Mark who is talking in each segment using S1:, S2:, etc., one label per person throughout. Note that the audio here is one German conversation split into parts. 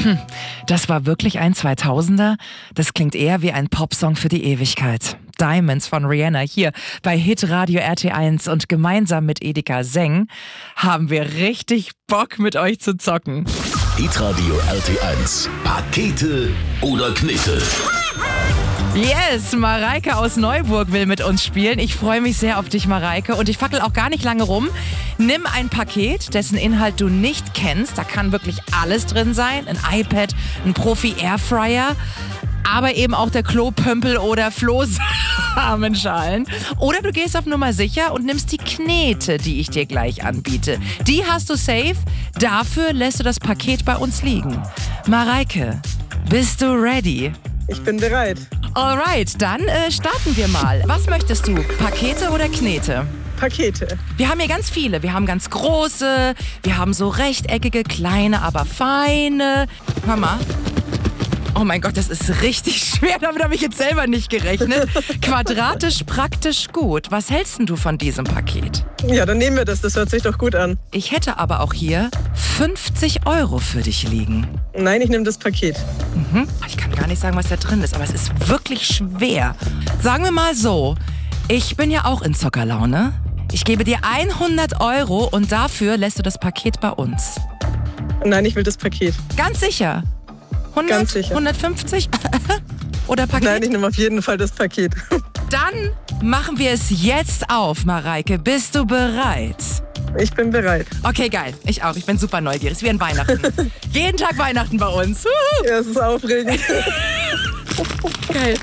S1: Das war wirklich ein 2000er? Das klingt eher wie ein Popsong für die Ewigkeit. Diamonds von Rihanna hier bei Hitradio RT1 und gemeinsam mit Edeka Seng haben wir richtig Bock mit euch zu zocken.
S2: Hitradio RT1. Pakete oder Knete?
S1: Yes, Mareike aus Neuburg will mit uns spielen. Ich freue mich sehr auf dich, Mareike. Und ich fackel auch gar nicht lange rum. Nimm ein Paket, dessen Inhalt du nicht kennst. Da kann wirklich alles drin sein. Ein iPad, ein Profi-Airfryer, aber eben auch der Klopömpel oder Flohsamenschalen. Oder du gehst auf Nummer sicher und nimmst die Knete, die ich dir gleich anbiete. Die hast du safe. Dafür lässt du das Paket bei uns liegen. Mareike, bist du ready?
S3: Ich bin bereit.
S1: Alright, dann starten wir mal. Was möchtest du? Pakete oder Knete?
S3: Pakete.
S1: Wir haben hier ganz viele. Wir haben ganz große, wir haben so rechteckige, kleine, aber feine. Hör mal. Oh mein Gott, das ist richtig schwer. Damit habe ich jetzt selber nicht gerechnet. Quadratisch, praktisch gut. Was hältst denn du von diesem Paket?
S3: Ja, dann nehmen wir das. Das hört sich doch gut an.
S1: Ich hätte aber auch hier 50 € für dich liegen.
S3: Nein, ich nehme das Paket.
S1: Ich kann gar nicht sagen, was da drin ist, aber es ist wirklich schwer. Sagen wir mal so, ich bin ja auch in Zockerlaune. Ich gebe dir 100 € und dafür lässt du das Paket bei uns.
S3: Nein, ich will das Paket.
S1: Ganz sicher? 100,
S3: Ganz sicher.
S1: 150? Oder Paket?
S3: Nein, ich nehme auf jeden Fall das Paket.
S1: Dann machen wir es jetzt auf, Mareike. Bist du bereit?
S3: Ich bin bereit.
S1: Okay, geil. Ich auch. Ich bin super neugierig. Ist wie an Weihnachten. Jeden Tag Weihnachten bei uns. Wuhu.
S3: Ja, es ist aufregend.
S1: Geil.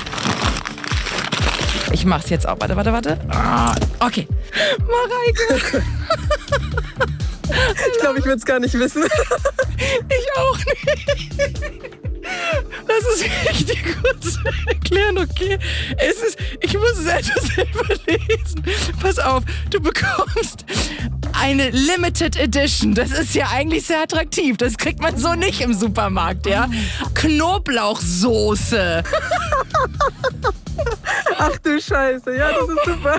S1: Ich mach's jetzt auch. Warte. Okay. Mareike.
S3: Ich glaube, ich würde es gar nicht wissen.
S1: Ich auch nicht. Das ist richtig gut zu erklären, okay? Ich muss es etwas selber lesen. Pass auf, du bekommst eine Limited Edition. Das ist ja eigentlich sehr attraktiv. Das kriegt man so nicht im Supermarkt, ja? Knoblauchsoße.
S3: Ach du Scheiße, ja, das ist super.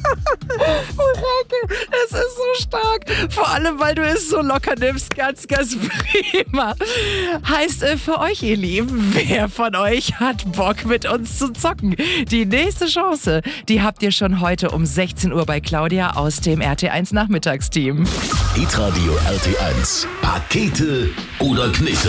S1: Es ist so stark. Vor allem, weil du es so locker nimmst. Ganz, ganz prima. Heißt für euch, ihr Lieben, wer von euch hat Bock mit uns zu zocken? Die nächste Chance, die habt ihr schon heute um 16 Uhr bei Claudia aus dem RT1 Nachmittagsteam.
S2: Hitradio RT1. Pakete oder Knete?